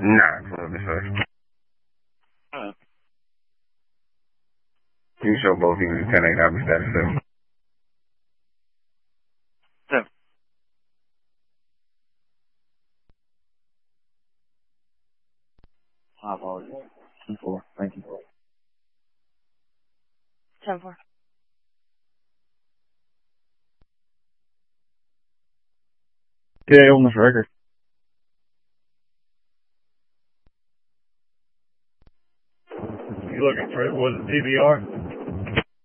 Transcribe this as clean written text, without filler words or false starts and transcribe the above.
Nah, club is first. You can show both even 10 copy status too. Seven. I apologize. 4. Thank you. 10-4. Yeah, on this record. You looking for, was it DVR?